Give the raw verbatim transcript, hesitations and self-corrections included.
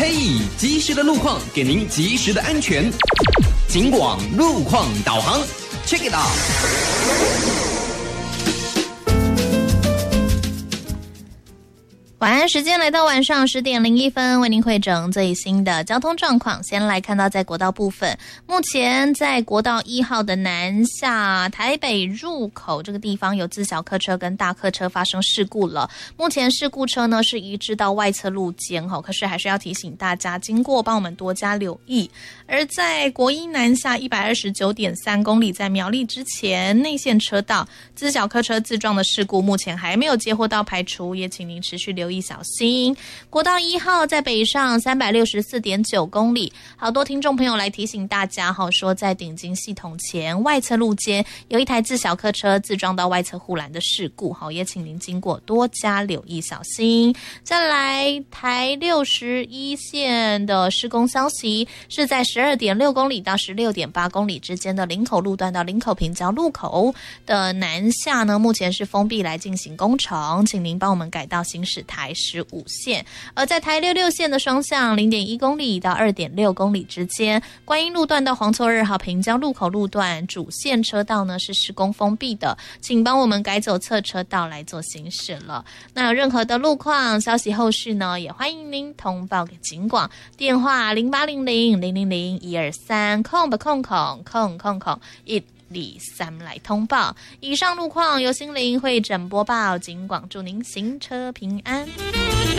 嘿，及时的路况给您及时的安全。警广路况导航 ，check it out。 晚安时间来到晚上十点零一分，为您汇整最新的交通状况。先来看到在国道部分，目前在国道一号的南下台北入口这个地方有自小客车跟大客车发生事故了。目前事故车呢是移至到外侧路肩，可是还是要提醒大家经过帮我们多加留意。而在国一南下一百二十九点三公里，在苗栗之前内线车道自小客车自撞的事故，目前还没有接获到排除，也请您持续留意小心。国道一号在北上三百六十四点九公里，好多听众朋友来提醒大家说在顶金系统前外侧路肩有一台自小客车自撞到外侧护栏的事故，也请您经过多加留意小心。再来台六十一线的施工消息，是在十二点六公里到十六点八公里之间的林口路段到林口平交路口的南下呢，目前是封闭来进行工程，请您帮我们改到行驶台十五线。而在台六六线的双向 零点一公里到二点六公里之间，观音路段到黄厝二号平交路口路段主线车道呢是施工封闭的，请帮我们改走侧车道来做行驶了。那有任何的路况消息后续呢，也欢迎您通报给警广，电话零八零零零零零一二三空不空空空空空一二三来通报。以上路况由心灵会诊播报，警广祝您行车平安。